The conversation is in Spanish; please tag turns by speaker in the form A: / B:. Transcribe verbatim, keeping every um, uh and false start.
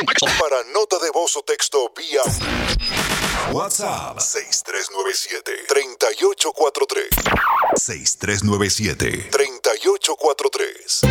A: Para nota de voz o texto vía WhatsApp seis tres nueve siete, tres ocho cuatro tres. seis tres nueve siete, tres ocho cuatro tres.